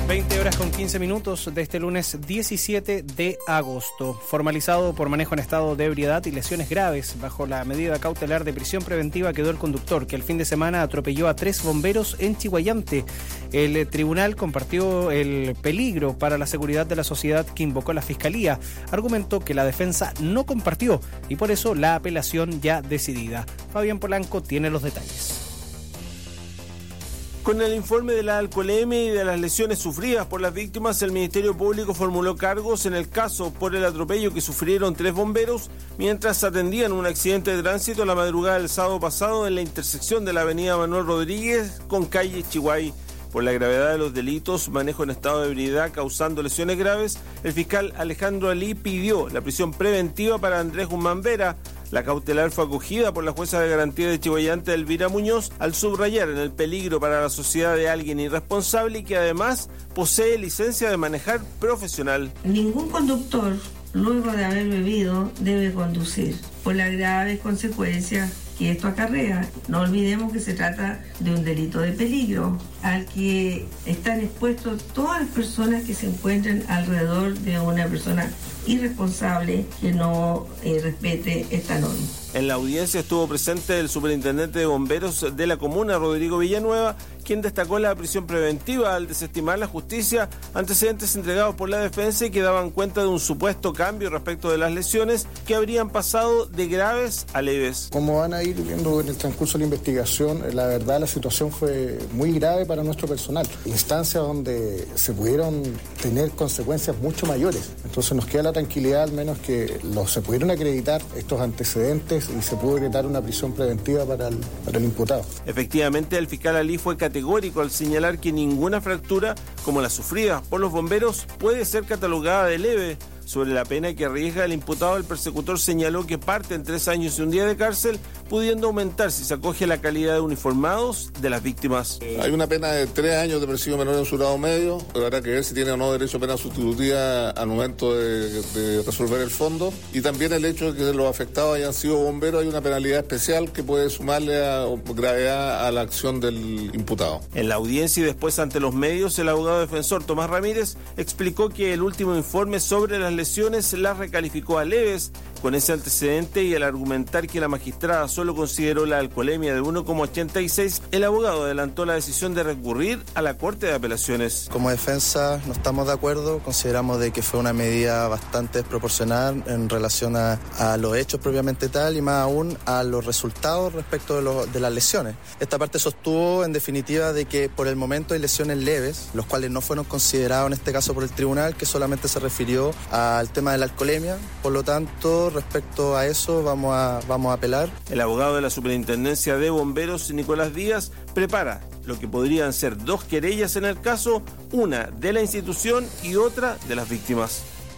20:15 de este lunes 17 de agosto. Formalizado por manejo en estado de ebriedad y lesiones graves, bajo la medida cautelar de prisión preventiva quedó el conductor que el fin de semana atropelló a 3 bomberos en Chiguayante. El tribunal compartió el peligro para la seguridad de la sociedad que invocó la Fiscalía. Argumentó que la defensa no compartió y por eso la apelación ya decidida. Fabián Polanco tiene los detalles. Con el informe de la alcoholemia y de las lesiones sufridas por las víctimas, el Ministerio Público formuló cargos en el caso por el atropello que sufrieron 3 bomberos mientras atendían un accidente de tránsito la madrugada del sábado pasado en la intersección de la avenida Manuel Rodríguez con calle Chihuay. Por la gravedad de los delitos, manejo en estado de ebriedad causando lesiones graves, el fiscal Alejandro Alí pidió la prisión preventiva para Andrés Guzmán Vera. La cautelar fue acogida por la jueza de garantía de Chiguayante, Elvira Muñoz, al subrayar en el peligro para la sociedad de alguien irresponsable y que además posee licencia de manejar profesional. Ningún conductor, luego de haber bebido, debe conducir por las graves consecuencias que esto acarrea. No olvidemos que se trata de un delito de peligro al que están expuestos todas las personas que se encuentran alrededor de una persona irresponsable que no respete esta norma. En la audiencia estuvo presente el superintendente de bomberos de la comuna, Rodrigo Villanueva, quien destacó la prisión preventiva al desestimar la justicia antecedentes entregados por la defensa y que daban cuenta de un supuesto cambio respecto de las lesiones que habrían pasado de graves a leves. Como van a ir viendo en el transcurso de la investigación, la verdad la situación fue muy grave para nuestro personal. Instancias donde se pudieron tener consecuencias mucho mayores. Entonces nos queda la tranquilidad al menos que se pudieron acreditar estos antecedentes y se pudo decretar una prisión preventiva para el imputado. Efectivamente, el fiscal Alí fue categórico al señalar que ninguna fractura, como la sufrida por los bomberos, puede ser catalogada de leve. Sobre la pena que arriesga el imputado, el persecutor señaló que parte en 3 años y 1 día de cárcel, pudiendo aumentar si se acoge la calidad de uniformados de las víctimas. Hay una pena de 3 años de presidio menor en su grado medio, pero habrá que ver si tiene o no derecho a pena sustitutiva al momento de resolver el fondo. Y también el hecho de que los afectados hayan sido bomberos, hay una penalidad especial que puede sumarle a gravedad a la acción del imputado. En la audiencia y después ante los medios, el abogado defensor Tomás Ramírez explicó que el último informe sobre las lesiones las recalificó a leves con ese antecedente y al argumentar que la magistrada solo consideró la alcoholemia de 1,86, el abogado adelantó la decisión de recurrir a la Corte de Apelaciones. Como defensa no estamos de acuerdo, consideramos de que fue una medida bastante desproporcional en relación a los hechos propiamente tal y más aún a los resultados respecto de las lesiones. Esta parte sostuvo en definitiva de que por el momento hay lesiones leves, los cuales no fueron considerados en este caso por el tribunal, que solamente se refirió al tema de la alcoholemia. Por lo tanto, respecto a eso vamos a apelar. El abogado de la Superintendencia de Bomberos, Nicolás Díaz, prepara lo que podrían ser 2 querellas en el caso, una de la institución y otra de las víctimas.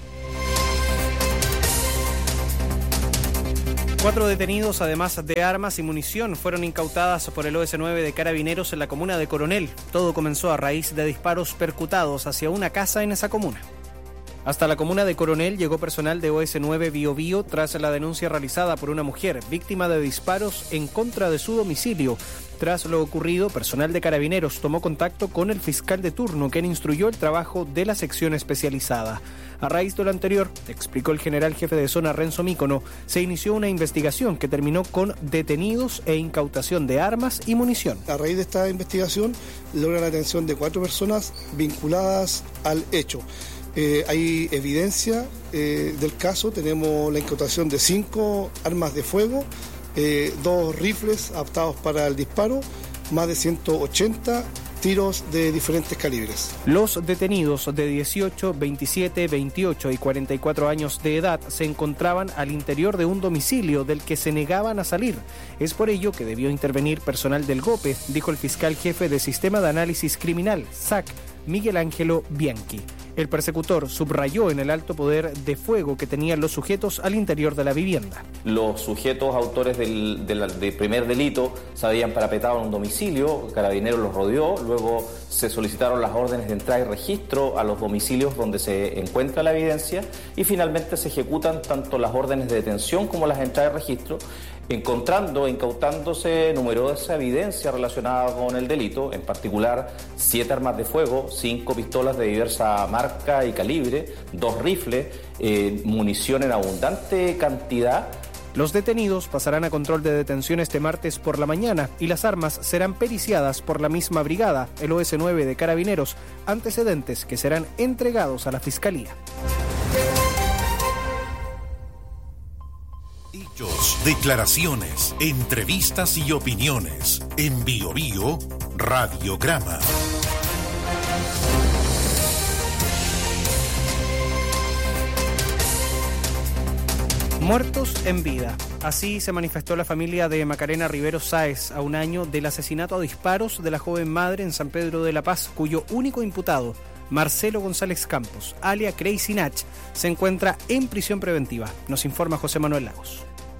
4 detenidos, además de armas y munición, fueron incautadas por el OS9 de Carabineros en la comuna de Coronel. Todo comenzó a raíz de disparos percutados hacia una casa en esa comuna. Hasta la comuna de Coronel llegó personal de OS9 Biobío tras la denuncia realizada por una mujer víctima de disparos en contra de su domicilio. Tras lo ocurrido, personal de Carabineros tomó contacto con el fiscal de turno, quien instruyó el trabajo de la sección especializada. A raíz de lo anterior, explicó el general jefe de zona Renzo Mícono, se inició una investigación que terminó con detenidos e incautación de armas y munición. A raíz de esta investigación, logra la detención de 4 personas vinculadas al hecho. Hay evidencia del caso, tenemos la incautación de 5 armas de fuego, 2 rifles adaptados para el disparo, más de 180 tiros de diferentes calibres. Los detenidos de 18, 27, 28 y 44 años de edad se encontraban al interior de un domicilio del que se negaban a salir. Es por ello que debió intervenir personal del GOPE, dijo el fiscal jefe de Sistema de Análisis Criminal, SAC, Miguel Ángelo Bianchi. El persecutor subrayó en el alto poder de fuego que tenían los sujetos al interior de la vivienda. Los sujetos autores del primer delito se habían parapetado en un domicilio, Carabineros los rodeó, luego se solicitaron las órdenes de entrada y registro a los domicilios donde se encuentra la evidencia y finalmente se ejecutan tanto las órdenes de detención como las entradas y registro incautándose numerosa evidencia relacionada con el delito, en particular 7 armas de fuego, 5 pistolas de diversa marca y calibre, 2 rifles, munición en abundante cantidad. Los detenidos pasarán a control de detención este martes por la mañana y las armas serán periciadas por la misma brigada, el OS9 de Carabineros, antecedentes que serán entregados a la Fiscalía. Hechos, declaraciones, entrevistas y opiniones. En BioBio, Radiograma. Muertos en vida. Así se manifestó la familia de Macarena Rivero Sáez a un año del asesinato a disparos de la joven madre en San Pedro de la Paz, cuyo único imputado, Marcelo González Campos, alias Crazy Nach, se encuentra en prisión preventiva. Nos informa José Manuel Lagos.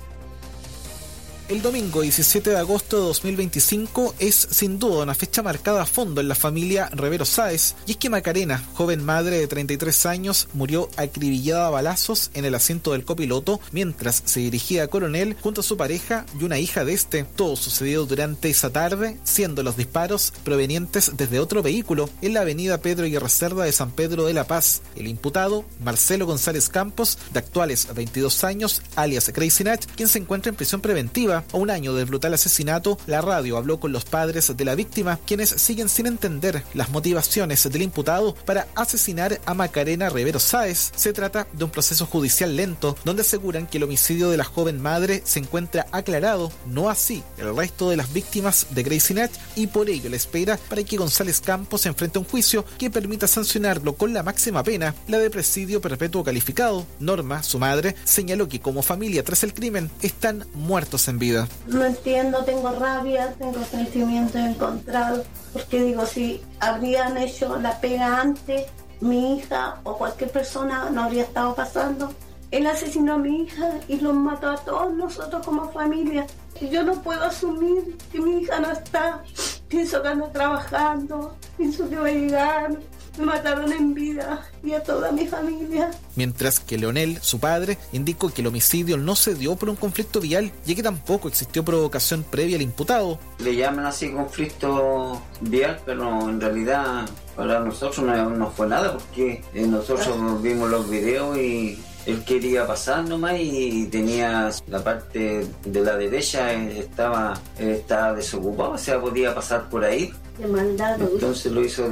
El domingo 17 de agosto de 2025 es sin duda una fecha marcada a fondo en la familia Rivero Sáez, y es que Macarena, joven madre de 33 años, murió acribillada a balazos en el asiento del copiloto mientras se dirigía a Coronel junto a su pareja y una hija de este. Todo sucedió durante esa tarde, siendo los disparos provenientes desde otro vehículo en la avenida Pedro Aguirre Cerda de San Pedro de la Paz. El imputado, Marcelo González Campos, de actuales 22 años, alias Crazy Nach, quien se encuentra en prisión preventiva. A un año del brutal asesinato, la radio habló con los padres de la víctima, quienes siguen sin entender las motivaciones del imputado para asesinar a Macarena Rivero Sáez. Se trata de un proceso judicial lento, donde aseguran que el homicidio de la joven madre se encuentra aclarado, no así el resto de las víctimas de Crazy Nach, y por ello la espera para que González Campos enfrente un juicio que permita sancionarlo con la máxima pena, la de presidio perpetuo calificado. Norma, su madre, señaló que como familia tras el crimen están muertos en vida. No entiendo, tengo rabia, tengo sentimientos encontrados, porque digo, si habrían hecho la pega antes, mi hija o cualquier persona no habría estado pasando. Él asesinó a mi hija y los mató a todos nosotros como familia. Y yo no puedo asumir que mi hija no está. Pienso que anda trabajando, pienso que va a llegar. Me mataron en vida y a toda mi familia. Mientras que Leonel, su padre, indicó que el homicidio no se dio por un conflicto vial, ya que tampoco existió provocación previa al imputado. Le llaman así conflicto vial, pero en realidad para nosotros no fue nada, porque nosotros vimos los videos y él quería pasar nomás y tenía la parte de la derecha, estaba desocupado, o sea, podía pasar por ahí. De maldad. Entonces lo hizo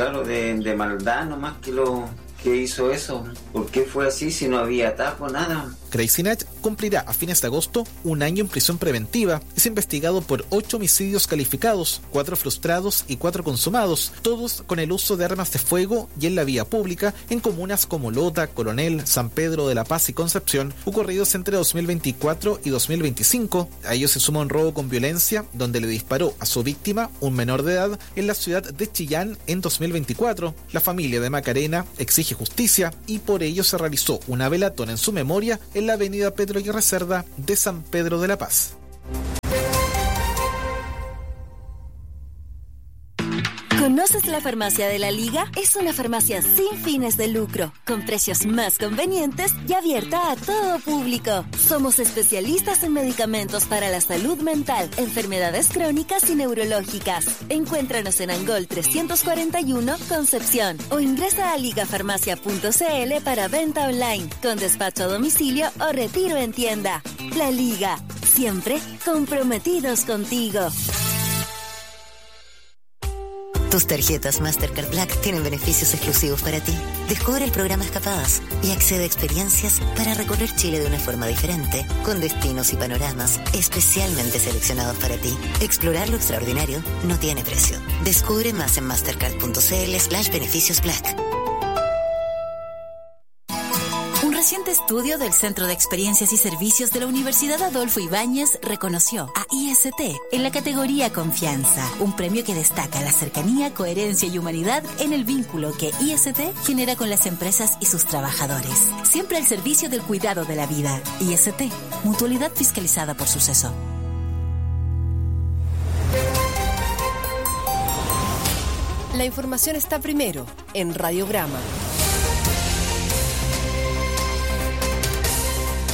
de maldad nomás que hizo eso. ¿Por qué fue así si no había ataque o nada? Crazy Nach cumplirá a fines de agosto un año en prisión preventiva. Es investigado por 8 homicidios calificados, 4 frustrados y 4 consumados, todos con el uso de armas de fuego y en la vía pública en comunas como Lota, Coronel, San Pedro de la Paz y Concepción, ocurridos entre 2024 y 2025. A ellos se suma un robo con violencia, donde le disparó a su víctima, un menor de edad, en la ciudad de Chillán en 2024. La familia de Macarena exige justicia y por ello se realizó una velatón en su memoria en la avenida Pedro Aguirre Cerda de San Pedro de la Paz. ¿Conoces la Farmacia de la Liga? Es una farmacia sin fines de lucro, con precios más convenientes y abierta a todo público. Somos especialistas en medicamentos para la salud mental, enfermedades crónicas y neurológicas. Encuéntranos en Angol 341, Concepción, o ingresa a ligafarmacia.cl para venta online, con despacho a domicilio o retiro en tienda. La Liga, siempre comprometidos contigo. Tus tarjetas Mastercard Black tienen beneficios exclusivos para ti. Descubre el programa Escapadas y accede a experiencias para recorrer Chile de una forma diferente, con destinos y panoramas especialmente seleccionados para ti. Explorar lo extraordinario no tiene precio. Descubre más en mastercard.cl/beneficios Black. Un reciente estudio del Centro de Experiencias y Servicios de la Universidad Adolfo Ibáñez reconoció a IST en la categoría Confianza, un premio que destaca la cercanía, coherencia y humanidad en el vínculo que IST genera con las empresas y sus trabajadores. Siempre al servicio del cuidado de la vida. IST, mutualidad fiscalizada por Suceso. La información está primero en Radiograma.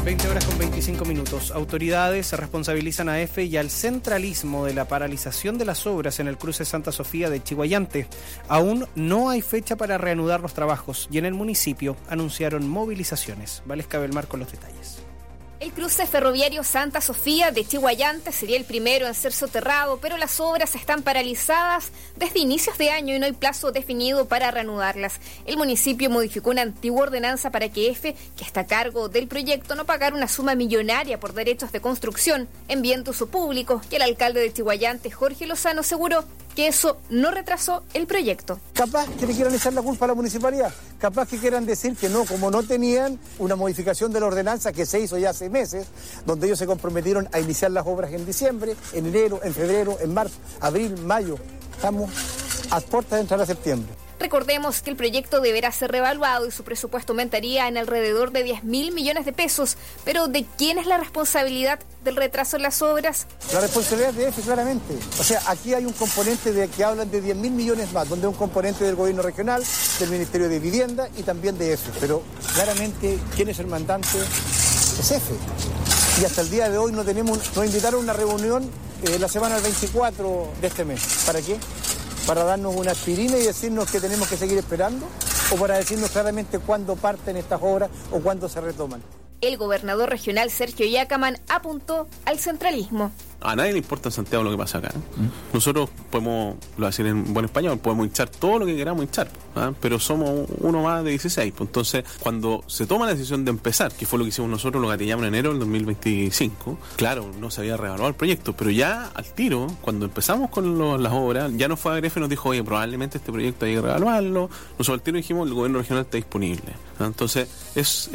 20:25. Autoridades responsabilizan a EFE y al centralismo de la paralización de las obras en el cruce Santa Sofía de Chiguayante. Aún no hay fecha para reanudar los trabajos y en el municipio anunciaron movilizaciones. Valesca Belmar con los detalles. El cruce ferroviario Santa Sofía de Chiguayante sería el primero en ser soterrado, pero las obras están paralizadas desde inicios de año y no hay plazo definido para reanudarlas. El municipio modificó una antigua ordenanza para que EFE, que está a cargo del proyecto, no pagara una suma millonaria por derechos de construcción en bien de uso público, y el alcalde de Chiguayante, Jorge Lozano, aseguró que eso no retrasó el proyecto. Capaz que le quieran echar la culpa a la municipalidad, capaz que quieran decir que no, como no tenían una modificación de la ordenanza que se hizo ya hace meses, donde ellos se comprometieron a iniciar las obras en diciembre, en enero, en febrero, en marzo, abril, mayo. Estamos a puertas de entrar a septiembre. Recordemos que el proyecto deberá ser reevaluado y su presupuesto aumentaría en alrededor de 10.000 millones de pesos. Pero ¿de quién es la responsabilidad del retraso en las obras? La responsabilidad de EFE, claramente. O sea, aquí hay un componente de que hablan de 10.000 millones más, donde hay un componente del gobierno regional, del Ministerio de Vivienda y también de EFE. Pero claramente, ¿quién es el mandante? Es EFE. Y hasta el día de hoy nos invitaron a una reunión la semana del 24 de este mes. ¿Para qué? ¿Para darnos una aspirina y decirnos que tenemos que seguir esperando? ¿O para decirnos claramente cuándo parten estas obras o cuándo se retoman? El gobernador regional Sergio Yacaman apuntó al centralismo. A nadie le importa en Santiago lo que pasa acá. Nosotros podemos, lo voy a decir en buen español, podemos hinchar todo lo que queramos hinchar, pero somos uno más de 16. Entonces, cuando se toma la decisión de empezar, que fue lo que hicimos nosotros, lo gatillamos en enero del 2025, claro, no se había reevaluado el proyecto, pero ya al tiro, cuando empezamos con las obras, ya nos fue a Grefe y nos dijo, oye, probablemente este proyecto hay que reevaluarlo. Nosotros al tiro dijimos, el gobierno regional está disponible. Entonces, es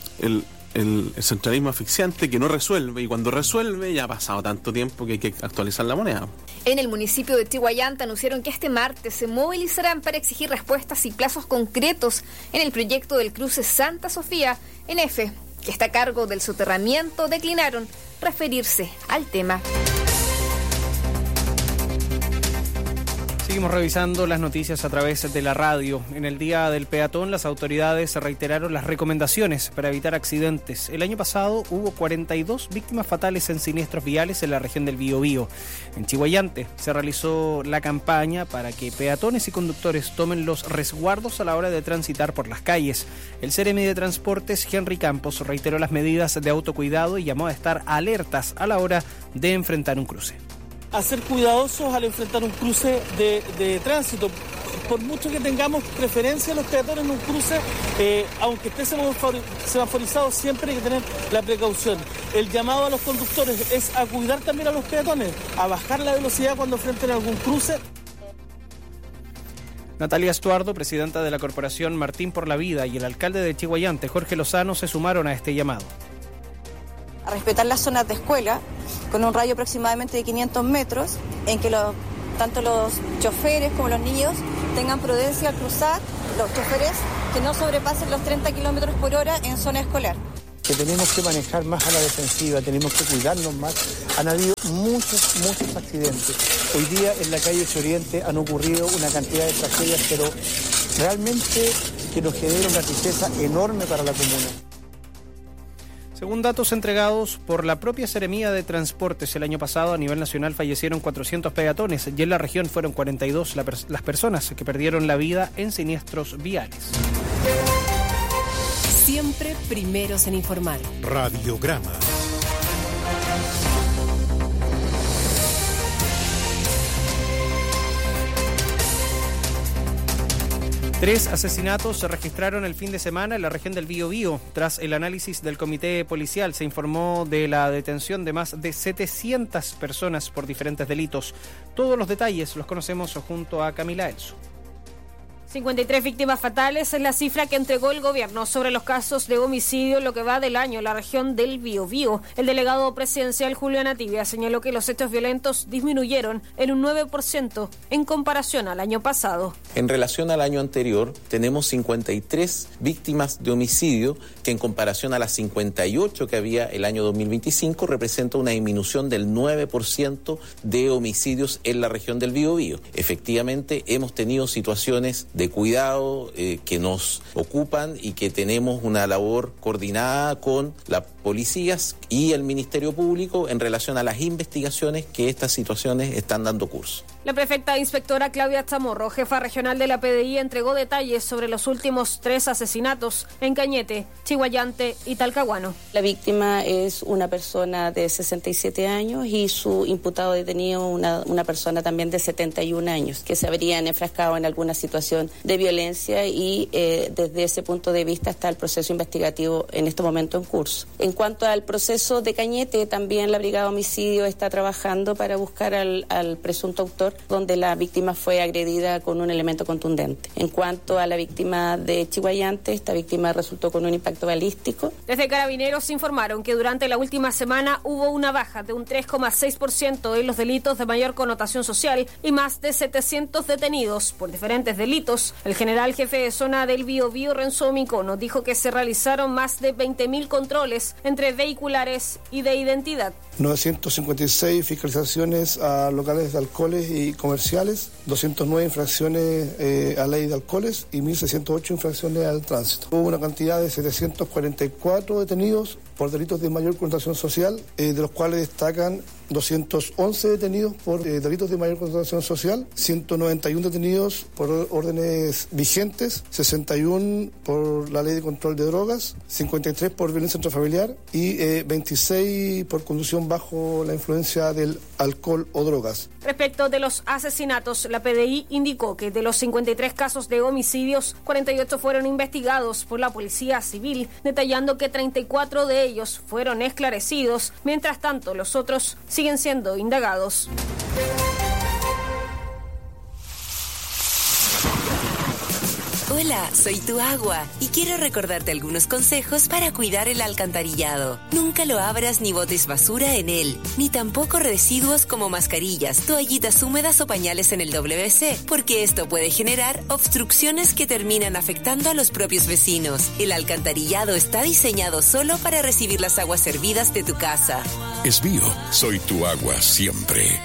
el centralismo asfixiante que no resuelve, y cuando resuelve ya ha pasado tanto tiempo que hay que actualizar la moneda. En el municipio de Chiguayante anunciaron que este martes se movilizarán para exigir respuestas y plazos concretos en el proyecto del cruce Santa Sofía. En EFE, que está a cargo del soterramiento, declinaron referirse al tema. Seguimos revisando las noticias a través de la radio. En el Día del Peatón, las autoridades reiteraron las recomendaciones para evitar accidentes. El año pasado hubo 42 víctimas fatales en siniestros viales en la región del Biobío. En Chiguayante se realizó la campaña para que peatones y conductores tomen los resguardos a la hora de transitar por las calles. El CEREMI de Transportes, Henry Campos, reiteró las medidas de autocuidado y llamó a estar alertas a la hora de enfrentar un cruce. A ser cuidadosos al enfrentar un cruce de tránsito. Por mucho que tengamos preferencia a los peatones en un cruce, aunque esté semaforizado, siempre hay que tener la precaución. El llamado a los conductores es a cuidar también a los peatones, a bajar la velocidad cuando enfrenten algún cruce. Natalia Estuardo, presidenta de la Corporación Martín por la Vida, y el alcalde de Chiguayante, Jorge Lozano, se sumaron a este llamado. A respetar las zonas de escuela, con un radio aproximadamente de 500 metros, en que tanto los choferes como los niños tengan prudencia al cruzar, los choferes que no sobrepasen los 30 kilómetros por hora en zona escolar. Que tenemos que manejar más a la defensiva, tenemos que cuidarnos más. Han habido muchos accidentes. Hoy día en la calle Oriente han ocurrido una cantidad de tragedias, pero realmente que nos genera una tristeza enorme para la comuna. Según datos entregados por la propia Seremía de Transportes, el año pasado a nivel nacional fallecieron 400 peatones y en la región fueron 42 las personas que perdieron la vida en siniestros viales. Siempre primeros en informar. Radiograma. Tres asesinatos se registraron el fin de semana en la región del Biobío. Tras el análisis del comité policial, se informó de la detención de más de 700 personas por diferentes delitos. Todos los detalles los conocemos junto a Camila Elso. 53 víctimas fatales es la cifra que entregó el gobierno sobre los casos de homicidio en lo que va del año en la región del Biobío. El delegado presidencial Julio Anativia señaló que los hechos violentos disminuyeron en un 9% en comparación al año pasado. En relación al año anterior, tenemos 53 víctimas de homicidio, que en comparación a las 58 que había el año 2025, representa una disminución del 9% de homicidios en la región del Biobío. Efectivamente, hemos tenido situaciones de de cuidado que nos ocupan y que tenemos una labor coordinada con las policías y el Ministerio Público en relación a las investigaciones que estas situaciones están dando curso. La prefecta inspectora Claudia Chamorro, jefa regional de la PDI, entregó detalles sobre los últimos 3 asesinatos en Cañete, Chiguayante y Talcahuano. La víctima es una persona de 67 años y su imputado detenido una persona también de 71 años, que se habrían enfrascado en alguna situación de violencia y desde ese punto de vista está el proceso investigativo en este momento en curso. En cuanto al proceso de Cañete, también la Brigada de Homicidio está trabajando para buscar al presunto autor, donde la víctima fue agredida con un elemento contundente. En cuanto a la víctima de Chiguayante, esta víctima resultó con un impacto balístico. Desde Carabineros informaron que durante la última semana hubo una baja de un 3,6% en los delitos de mayor connotación social y más de 700 detenidos por diferentes delitos. El general jefe de zona del Biobío, Renzo Micono, dijo que se realizaron más de 20.000 controles entre vehiculares y de identidad. 956 fiscalizaciones a locales de alcoholes y comerciales, 209 infracciones a ley de alcoholes y 1.608 infracciones al tránsito. Hubo una cantidad de 744 detenidos por delitos de mayor connotación social, de los cuales destacan 211 detenidos por delitos de mayor connotación social, 191 detenidos por órdenes vigentes, 61 por la ley de control de drogas, 53 por violencia intrafamiliar y 26 por conducción bajo la influencia del alcohol o drogas. Respecto de los asesinatos, la PDI indicó que de los 53 casos de homicidios, 48 fueron investigados por la Policía Civil, detallando que 34 de ellos fueron esclarecidos, mientras tanto los otros siguen siendo indagados. Hola, soy tu agua y quiero recordarte algunos consejos para cuidar el alcantarillado. Nunca lo abras ni botes basura en él, ni tampoco residuos como mascarillas, toallitas húmedas o pañales en el WC, porque esto puede generar obstrucciones que terminan afectando a los propios vecinos. El alcantarillado está diseñado solo para recibir las aguas servidas de tu casa. Esbío, soy tu agua siempre.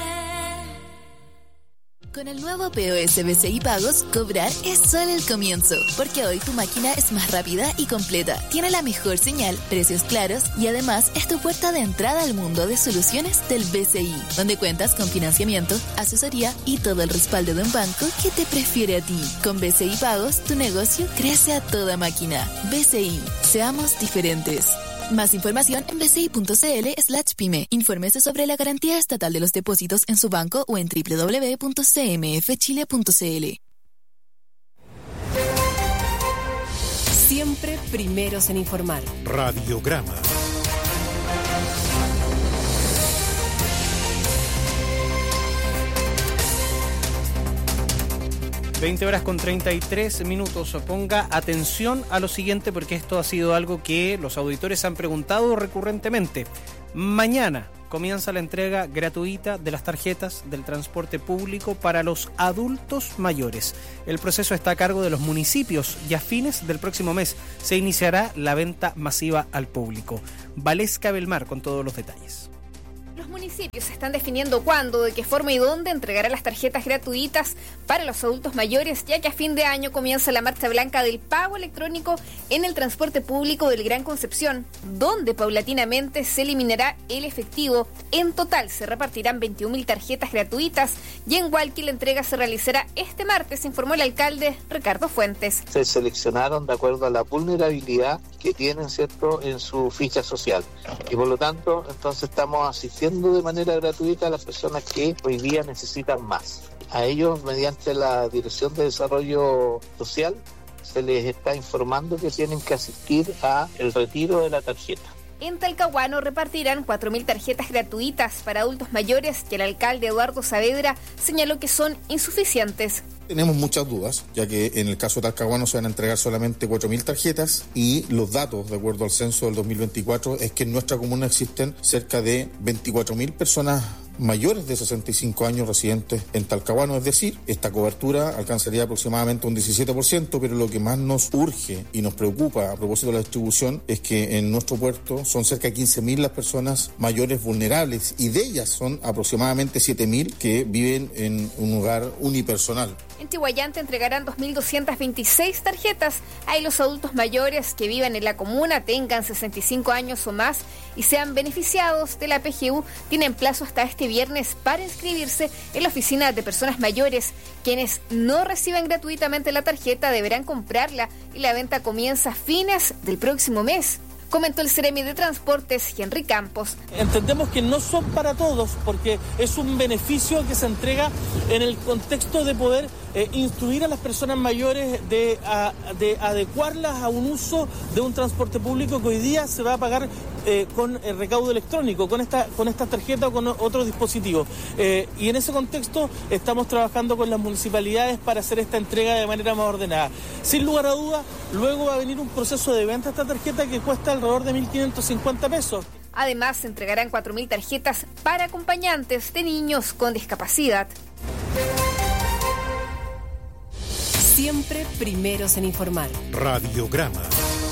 Con el nuevo POS BCI Pagos, cobrar es solo el comienzo, porque hoy tu máquina es más rápida y completa, tiene la mejor señal, precios claros y además es tu puerta de entrada al mundo de soluciones del BCI, donde cuentas con financiamiento, asesoría y todo el respaldo de un banco que te prefiere a ti. Con BCI Pagos, tu negocio crece a toda máquina. BCI, seamos diferentes. Más información en bci.cl/pyme. Infórmese sobre la garantía estatal de los depósitos en su banco o en www.cmfchile.cl. Siempre primeros en informar. Radiograma. (20:33). Ponga atención a lo siguiente, porque esto ha sido algo que los auditores han preguntado recurrentemente. Mañana comienza la entrega gratuita de las tarjetas del transporte público para los adultos mayores. El proceso está a cargo de los municipios y a fines del próximo mes se iniciará la venta masiva al público. Valesca Belmar con todos los detalles. Los municipios están definiendo cuándo, de qué forma y dónde entregará las tarjetas gratuitas para los adultos mayores, ya que a fin de año comienza la marcha blanca del pago electrónico en el transporte público del Gran Concepción, donde paulatinamente se eliminará el efectivo. En total se repartirán 21.000 tarjetas gratuitas y en Hualqui la entrega se realizará este martes, informó el alcalde Ricardo Fuentes. Se seleccionaron de acuerdo a la vulnerabilidad que tienen, ¿cierto?, en su ficha social, y por lo tanto entonces estamos asistiendo de manera gratuita a las personas que hoy día necesitan más. A ellos, mediante la Dirección de Desarrollo Social, se les está informando que tienen que asistir a el retiro de la tarjeta. En Talcahuano repartirán 4.000 tarjetas gratuitas para adultos mayores que el alcalde Eduardo Saavedra señaló que son insuficientes. Tenemos muchas dudas, ya que en el caso de Talcahuano se van a entregar solamente 4.000 tarjetas y los datos, de acuerdo al censo del 2024, es que en nuestra comuna existen cerca de 24.000 personas mayores de 65 años residentes en Talcahuano, es decir, esta cobertura alcanzaría aproximadamente un 17%, pero lo que más nos urge y nos preocupa a propósito de la distribución es que en nuestro puerto son cerca de 15.000 las personas mayores vulnerables y de ellas son aproximadamente 7.000 que viven en un hogar unipersonal. En Chihuayante entregarán 2.226 tarjetas. Ahí los adultos mayores que vivan en la comuna, tengan 65 años o más y sean beneficiados de la PGU, tienen plazo hasta este viernes para inscribirse en la oficina de personas mayores. Quienes no reciban gratuitamente la tarjeta deberán comprarla y la venta comienza a fines del próximo mes, comentó el Seremi de Transportes, Henry Campos. Entendemos que no son para todos porque es un beneficio que se entrega en el contexto de poder instruir a las personas mayores de adecuarlas a un uso de un transporte público que hoy día se va a pagar con el recaudo electrónico, con esta tarjeta o con otro dispositivo. Y en ese contexto estamos trabajando con las municipalidades para hacer esta entrega de manera más ordenada. Sin lugar a dudas, luego va a venir un proceso de venta de esta tarjeta que cuesta alrededor de 1.550 pesos. Además, se entregarán 4.000 tarjetas para acompañantes de niños con discapacidad. Siempre primeros en informar. Radiograma.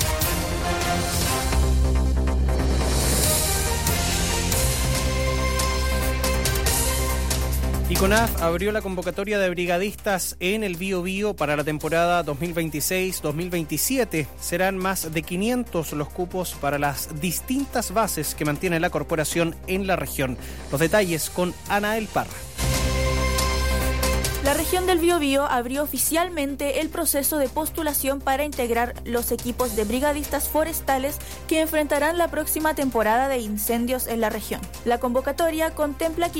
Y CONAF abrió la convocatoria de brigadistas en el Biobío para la temporada 2026-2027. Serán más de 500 los cupos para las distintas bases que mantiene la corporación en la región. Los detalles con Anael Parra. La región del Biobío abrió oficialmente el proceso de postulación para integrar los equipos de brigadistas forestales que enfrentarán la próxima temporada de incendios en la región. La convocatoria contempla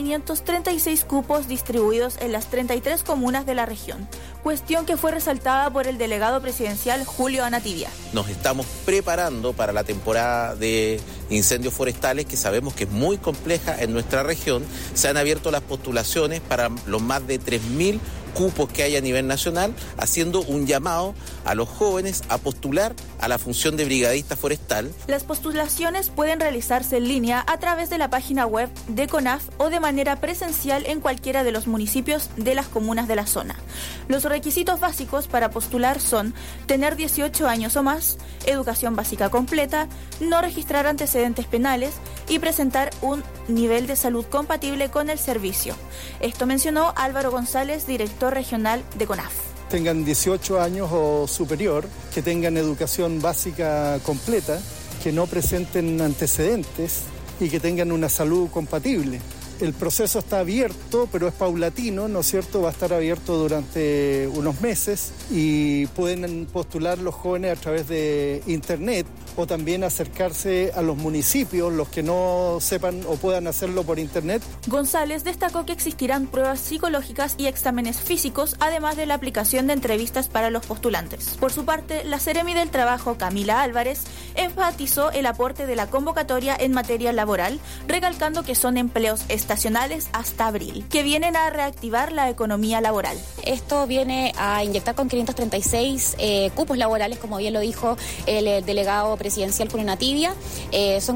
536 cupos distribuidos en las 33 comunas de la región, cuestión que fue resaltada por el delegado presidencial Julio Anativia. Nos estamos preparando para la temporada de incendios forestales, que sabemos que es muy compleja en nuestra región. Se han abierto las postulaciones para los más de 3.000 cupos que hay a nivel nacional, haciendo un llamado a los jóvenes a postular a la función de brigadista forestal. Las postulaciones pueden realizarse en línea a través de la página web de CONAF o de manera presencial en cualquiera de los municipios de las comunas de la zona. Los requisitos básicos para postular son tener 18 años o más, educación básica completa, no registrar antecedentes penales y presentar un nivel de salud compatible con el servicio. Esto mencionó Álvaro González, director regional de CONAF. Tengan 18 años o superior, que tengan educación básica completa, que no presenten antecedentes y que tengan una salud compatible. El proceso está abierto, pero es paulatino, ¿no es cierto? Va a estar abierto durante unos meses y pueden postular los jóvenes a través de internet o también acercarse a los municipios, los que no sepan o puedan hacerlo por internet. González destacó que existirán pruebas psicológicas y exámenes físicos, además de la aplicación de entrevistas para los postulantes. Por su parte, la Seremi del Trabajo, Camila Álvarez, enfatizó el aporte de la convocatoria en materia laboral, recalcando que son empleos estacionales hasta abril, que vienen a reactivar la economía laboral. Esto viene a inyectar con 536 cupos laborales, como bien lo dijo el delegado presidencial Julio Anativia. Son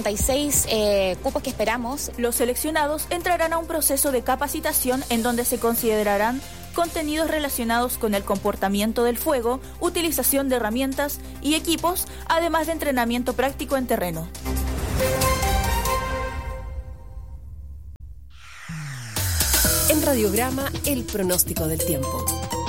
536 cupos que esperamos. Los seleccionados entrarán a un proceso de capacitación en donde se considerarán contenidos relacionados con el comportamiento del fuego, utilización de herramientas y equipos, además de entrenamiento práctico en terreno. En Radiograma, el pronóstico del tiempo.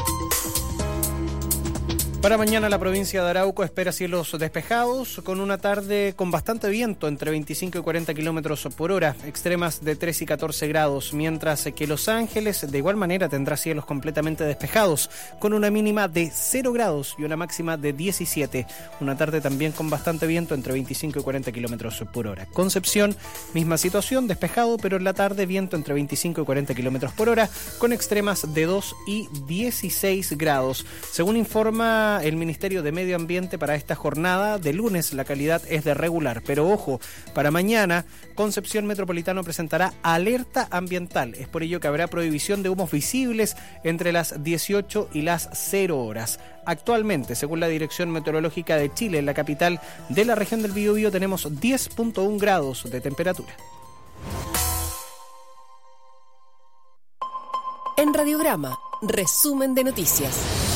Para mañana la provincia de Arauco espera cielos despejados con una tarde con bastante viento entre 25 y 40 kilómetros por hora, extremas de 3 y 14 grados, mientras que Los Ángeles de igual manera tendrá cielos completamente despejados con una mínima de 0 grados y una máxima de 17. Una tarde también con bastante viento entre 25 y 40 kilómetros por hora. Concepción, misma situación, despejado, pero en la tarde viento entre 25 y 40 kilómetros por hora con extremas de 2 y 16 grados. Según informa el Ministerio de Medio Ambiente, para esta jornada de lunes la calidad es de regular, pero ojo, para mañana Concepción Metropolitano presentará alerta ambiental. Es por ello que habrá prohibición de humos visibles entre las 18 y las 0 horas. Actualmente, según la Dirección Meteorológica de Chile, en la capital de la región del Biobío tenemos 10.1 grados de temperatura. En Radiograma, resumen de noticias.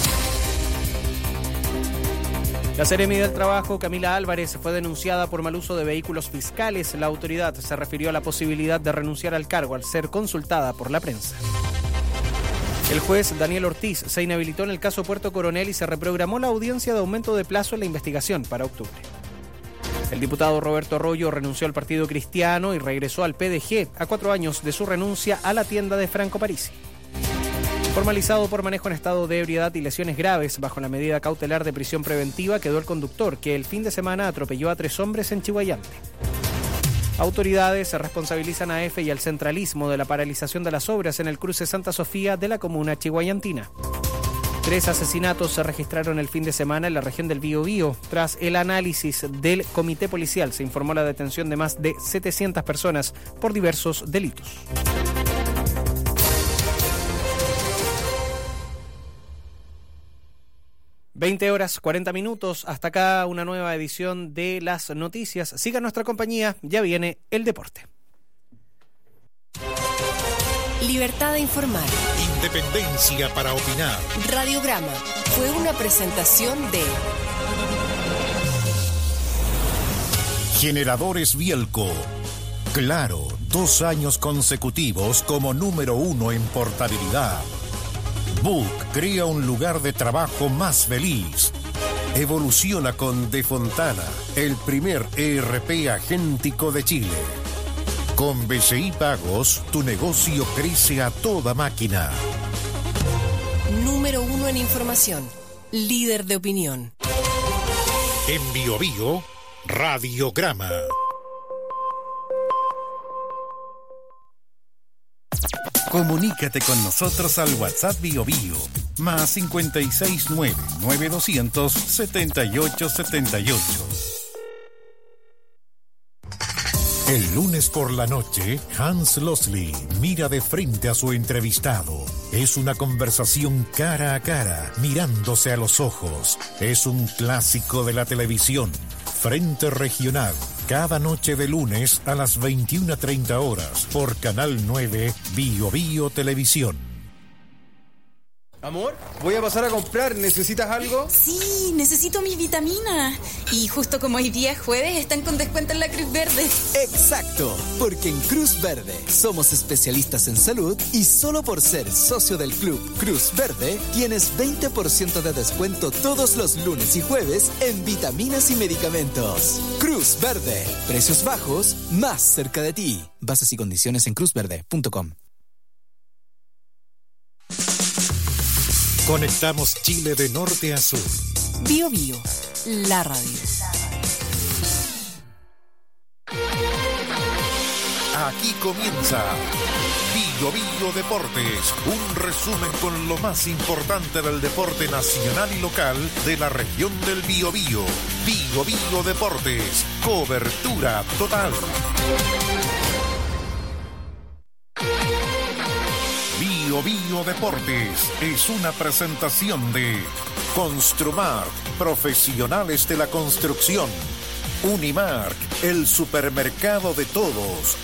La Seremi del Trabajo, Camila Álvarez, fue denunciada por mal uso de vehículos fiscales. La autoridad se refirió a la posibilidad de renunciar al cargo al ser consultada por la prensa. El juez Daniel Ortiz se inhabilitó en el caso Puerto Coronel y se reprogramó la audiencia de aumento de plazo en la investigación para octubre. El diputado Roberto Arroyo renunció al Partido Cristiano y regresó al PDG a 4 años de su renuncia a la tienda de Franco Parisi. Formalizado por manejo en estado de ebriedad y lesiones graves, bajo la medida cautelar de prisión preventiva quedó el conductor que el fin de semana atropelló a 3 hombres en Chihuayante. Autoridades se responsabilizan a EFE y al centralismo de la paralización de las obras en el cruce Santa Sofía de la comuna chihuayantina. 3 asesinatos se registraron el fin de semana en la región del Biobío. Tras el análisis del comité policial, se informó la detención de más de 700 personas por diversos delitos. (20:40). Hasta acá una nueva edición de las noticias. Siga nuestra compañía, ya viene el deporte. Libertad de informar. Independencia para opinar. Radiograma fue una presentación de Generadores Bielco. Claro, 2 años consecutivos como número 1 en portabilidad. Book crea un lugar de trabajo más feliz. Evoluciona con De Fontana, el primer ERP agéntico de Chile. Con BCI Pagos, tu negocio crece a toda máquina. Número 1 en información. Líder de opinión. En Biobío, Radiograma. Comunícate con nosotros al WhatsApp Biobío, más 569-9200-7878. El lunes por la noche, Hans Losley mira de frente a su entrevistado. Es una conversación cara a cara, mirándose a los ojos. Es un clásico de la televisión. Frente Regional, cada noche de lunes a las 21:30 horas por Canal 9 Biobío Televisión. Amor, voy a pasar a comprar. ¿Necesitas algo? Sí, necesito mi vitamina. Y justo como hoy día es jueves, están con descuento en la Cruz Verde. Exacto, porque en Cruz Verde somos especialistas en salud y solo por ser socio del club Cruz Verde tienes 20% de descuento todos los lunes y jueves en vitaminas y medicamentos. Cruz Verde, precios bajos, más cerca de ti. Bases y condiciones en cruzverde.com. Conectamos Chile de norte a sur. Biobío, la radio. Aquí comienza Biobío Deportes, un resumen con lo más importante del deporte nacional y local de la región del Biobío. Biobío Deportes, cobertura total. Biobío Deportes es una presentación de Construmark, profesionales de la construcción. Unimark, el supermercado de todos.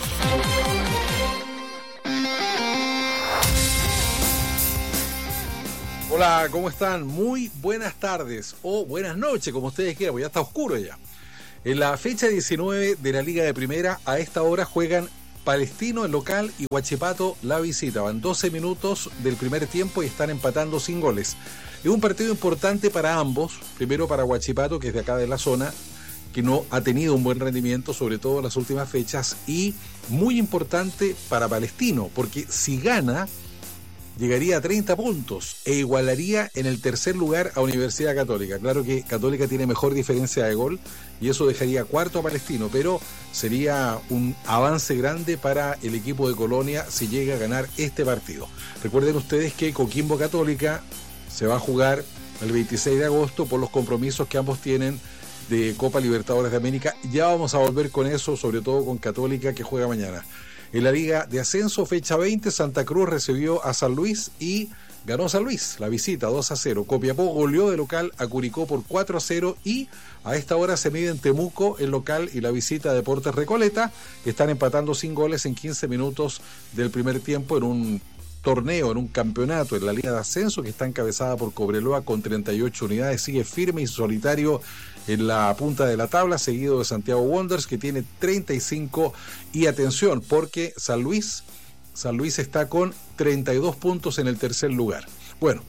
Hola, ¿cómo están? Muy buenas tardes o buenas noches, como ustedes quieran, porque ya está oscuro ya. En la fecha 19 de la Liga de Primera, a esta hora juegan Palestino el local y Huachipato la visita. Van 12 minutos del primer tiempo y están empatando sin goles. Es un partido importante para ambos. Primero para Huachipato, que es de acá de la zona, que no ha tenido un buen rendimiento, sobre todo en las últimas fechas. Y muy importante para Palestino, porque si gana, llegaría a 30 puntos e igualaría en el tercer lugar a Universidad Católica. Claro que Católica tiene mejor diferencia de gol y eso dejaría cuarto a Palestino, pero sería un avance grande para el equipo de Colonia si llega a ganar este partido. Recuerden ustedes que Coquimbo Católica se va a jugar el 26 de agosto por los compromisos que ambos tienen de Copa Libertadores de América. Ya vamos a volver con eso, sobre todo con Católica, que juega mañana. En la Liga de Ascenso, fecha 20, Santa Cruz recibió a San Luis y ganó San Luis, la visita 2-0. Copiapó goleó de local a Curicó por 4-0 y a esta hora se miden Temuco, el local, y la visita de Deportes Recoleta, que están empatando sin goles en 15 minutos del primer tiempo en un torneo, en un campeonato en la Liga de Ascenso que está encabezada por Cobreloa con 38 unidades. Sigue firme y solitario en la punta de la tabla, seguido de Santiago Wanderers, que tiene 35. Y atención, porque San Luis San Luis está con 32 puntos en el tercer lugar. Bueno,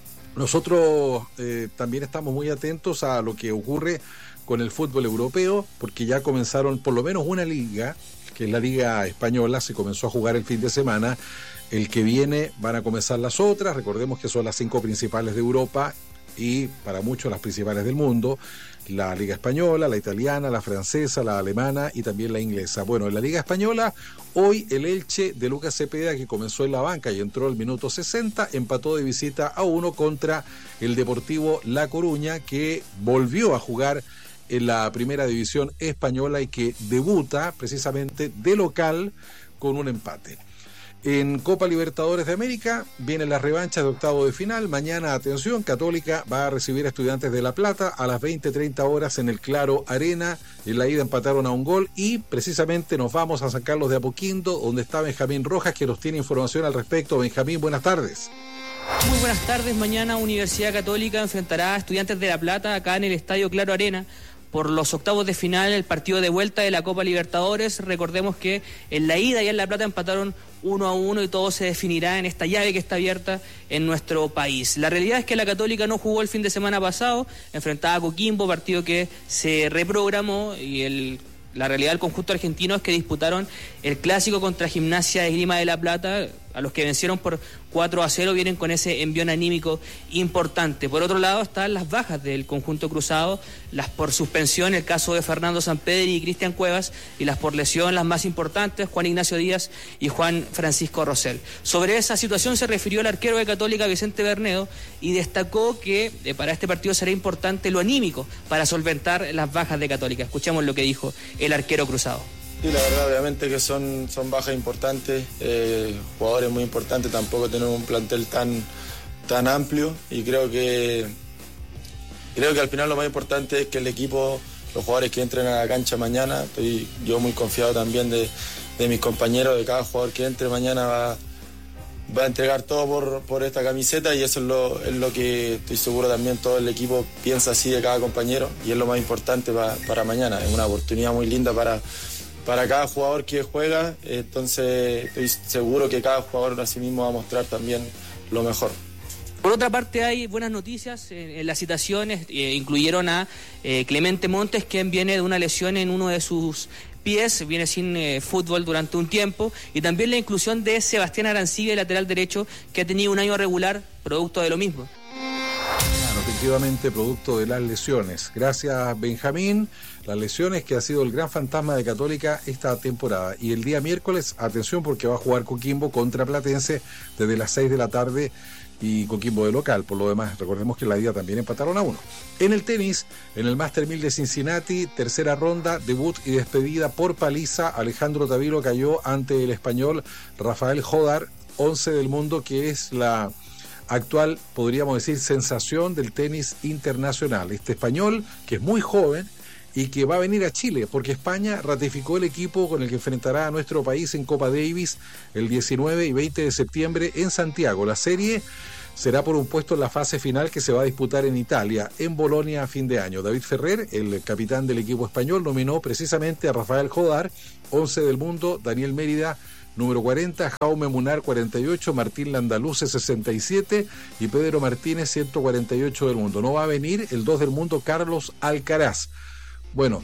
nosotros también estamos muy atentos a lo que ocurre con el fútbol europeo, porque ya comenzaron por lo menos una liga, que es la Liga Española, se comenzó a jugar el fin de semana. El que viene van a comenzar las otras, recordemos que son las 5 principales de Europa y para muchos las principales del mundo, la Liga Española, la italiana, la francesa, la alemana y también la inglesa. Bueno, en la Liga Española, hoy el Elche de Lucas Cepeda, que comenzó en la banca y entró al minuto 60, empató de visita a 1 contra el Deportivo La Coruña, que volvió a jugar en la primera división española y que debuta precisamente de local con un empate. En Copa Libertadores de América vienen las revanchas de octavo de final. Mañana, atención, Católica va a recibir a Estudiantes de La Plata a las 20:30 horas en el Claro Arena. En la ida empataron a un gol y precisamente nos vamos a San Carlos de Apoquindo, donde está Benjamín Rojas, que nos tiene información al respecto. Benjamín, buenas tardes. Muy buenas tardes. Mañana Universidad Católica enfrentará a Estudiantes de La Plata acá en el Estadio Claro Arena por los octavos de final, el partido de vuelta de la Copa Libertadores. Recordemos que en la ida y en La Plata empataron 1-1 y todo se definirá en esta llave que está abierta en nuestro país. La realidad es que la Católica no jugó el fin de semana pasado, enfrentaba a Coquimbo, partido que se reprogramó, y la realidad del conjunto argentino es que disputaron el clásico contra Gimnasia de Esgrima de La Plata, a los que vencieron por 4-0, vienen con ese envión anímico importante. Por otro lado están las bajas del conjunto cruzado, las por suspensión, el caso de Fernando Sampedri y Cristian Cuevas, y las por lesión, las más importantes, Juan Ignacio Díaz y Juan Francisco Rosell. Sobre esa situación se refirió el arquero de Católica, Vicente Bernedo, y destacó que para este partido será importante lo anímico para solventar las bajas de Católica. Escuchemos lo que dijo el arquero cruzado. Sí, la verdad, obviamente que son bajas importantes, jugadores muy importantes, tampoco tenemos un plantel tan amplio, y creo que al final lo más importante es que el equipo, los jugadores que entren a la cancha mañana, estoy yo muy confiado también de mis compañeros, de cada jugador que entre mañana va a entregar todo por esta camiseta, y eso es lo que estoy seguro también todo el equipo piensa así de cada compañero, y es lo más importante para mañana. Es una oportunidad muy linda para cada jugador que juega, entonces estoy seguro que cada jugador así mismo va a mostrar también lo mejor. Por otra parte, hay buenas noticias en las citaciones, incluyeron a Clemente Montes, quien viene de una lesión en uno de sus pies, viene sin fútbol durante un tiempo, y también la inclusión de Sebastián Arancibia, lateral derecho, que ha tenido un año regular producto de lo mismo. Claro, efectivamente, producto de las lesiones. Gracias, Benjamín. Las lesiones que ha sido el gran fantasma de Católica esta temporada. Y el día miércoles, atención, porque va a jugar Coquimbo contra Platense desde las 6 de la tarde, y Coquimbo de local. Por lo demás, recordemos que en la ida también empataron a 1. En el tenis, en el Master 1000 de Cincinnati, tercera ronda, debut y despedida por paliza. Alejandro Tavilo cayó ante el español Rafael Jodar, 11 del mundo, que es la actual, podríamos decir, sensación del tenis internacional. Este español, que es muy joven y que va a venir a Chile, porque España ratificó el equipo con el que enfrentará a nuestro país en Copa Davis el 19 y 20 de septiembre en Santiago. La serie será por un puesto en la fase final que se va a disputar en Italia, en Bolonia a fin de año. David Ferrer, el capitán del equipo español, nominó precisamente a Rafael Jodar, 11 del mundo, Daniel Mérida, número 40, Jaume Munar, 48, Martín Landaluce, 67, y Pedro Martínez, 148 del mundo. No va a venir el 2 del mundo, Carlos Alcaraz. Bueno,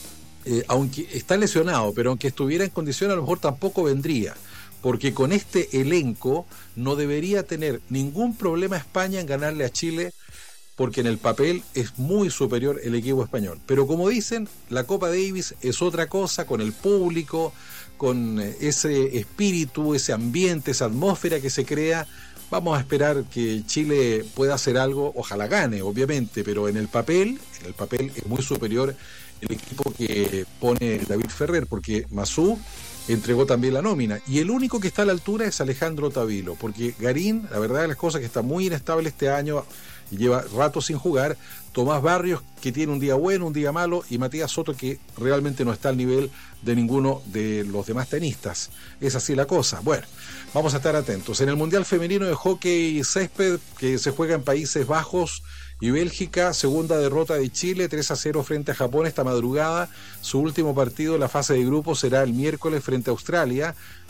aunque está lesionado, pero aunque estuviera en condición, a lo mejor tampoco vendría, porque con este elenco no debería tener ningún problema España en ganarle a Chile, porque en el papel es muy superior el equipo español. Pero como dicen, la Copa Davis es otra cosa, con el público, con ese espíritu, ese ambiente, esa atmósfera que se crea. Vamos a esperar que Chile pueda hacer algo, ojalá gane, obviamente, pero en el papel es muy superior el equipo que pone David Ferrer, porque Masú entregó también la nómina, y el único que está a la altura es Alejandro Tavilo, porque Garín, la verdad de las cosas, que está muy inestable este año y lleva rato sin jugar, Tomás Barrios, que tiene un día bueno, un día malo, y Matías Soto, que realmente no está al nivel de ninguno de los demás tenistas. Es así la cosa. Bueno, vamos a estar atentos. En el Mundial Femenino de Hockey Césped, que se juega en Países Bajos y Bélgica, segunda derrota de Chile, 3-0 frente a Japón esta madrugada. Su último partido en la fase de grupos será el miércoles frente a Australia.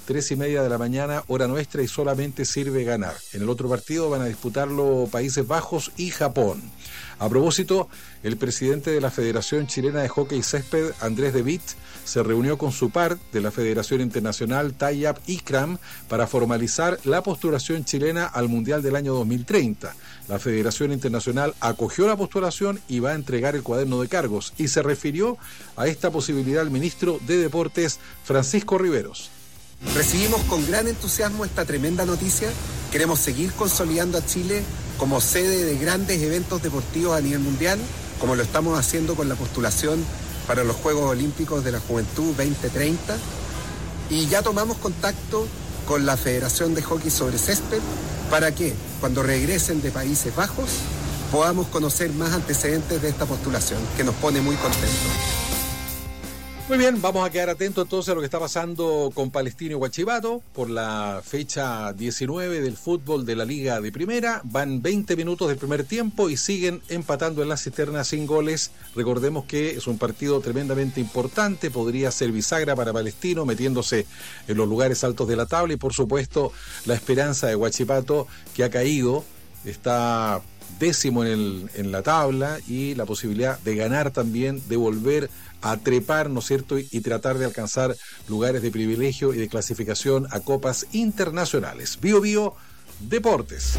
3:30 de la mañana, hora nuestra, y solamente sirve ganar. En el otro partido van a disputarlo Países Bajos y Japón. A propósito, el presidente de la Federación Chilena de Hockey Césped, Andrés De Witt, se reunió con su par de la Federación Internacional Tayyab Ikram para formalizar la postulación chilena al Mundial del año 2030. La Federación Internacional acogió la postulación y va a entregar el cuaderno de cargos, y se refirió a esta posibilidad el ministro de Deportes, Francisco Riveros. Recibimos con gran entusiasmo esta tremenda noticia. Queremos seguir consolidando a Chile como sede de grandes eventos deportivos a nivel mundial, como lo estamos haciendo con la postulación para los Juegos Olímpicos de la Juventud 2030. Y ya tomamos contacto con la Federación de Hockey sobre Césped para que, cuando regresen de Países Bajos, podamos conocer más antecedentes de esta postulación, que nos pone muy contentos. Muy bien, vamos a quedar atentos entonces a lo que está pasando con Palestino y Huachipato por la fecha 19 del fútbol de la Liga de Primera. Van 20 minutos del primer tiempo y siguen empatando en la cisterna sin goles. Recordemos que es un partido tremendamente importante, podría ser bisagra para Palestino, metiéndose en los lugares altos de la tabla, y por supuesto la esperanza de Huachipato, que ha caído, está décimo en la tabla, y la posibilidad de ganar también, de volver a trepar, ¿no es cierto?, y tratar de alcanzar lugares de privilegio y de clasificación a copas internacionales. Bio Bio Deportes.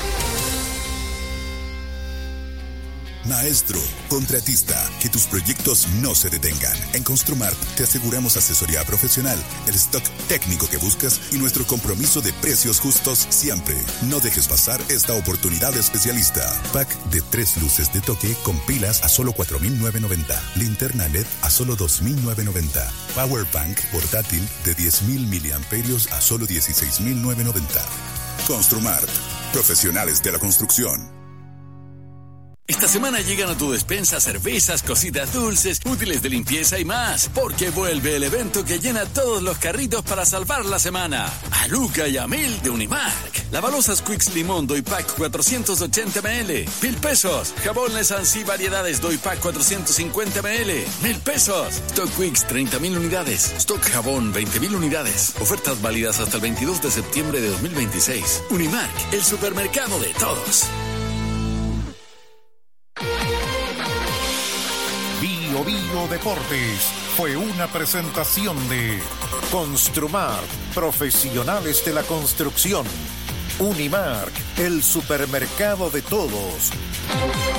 Maestro, contratista, que tus proyectos no se detengan. En Construmart te aseguramos asesoría profesional, el stock técnico que buscas y nuestro compromiso de precios justos siempre. No dejes pasar esta oportunidad especialista. Pack de 3 luces de toque con pilas a solo 4.990. Linterna LED a solo 2.990. Power Bank portátil de 10.000 miliamperios a solo 16.990. Construmart, profesionales de la construcción. Esta semana llegan a tu despensa cervezas, cositas dulces, útiles de limpieza y más, porque vuelve el evento que llena todos los carritos para salvar la semana. A Luca y a Mil de Unimark. Lavalosas Quicks Limón Doypack 480 ml, 1.000 pesos. Jabón Lesansi Variedades Doypack 450 ml, 1.000 pesos. Stock Quicks 30.000 unidades. Stock Jabón 20.000 unidades. Ofertas válidas hasta el 22 de septiembre de 2026. Unimark, el supermercado de todos. Bio Bio Deportes fue una presentación de Construmart, profesionales de la construcción. Unimark, el supermercado de todos.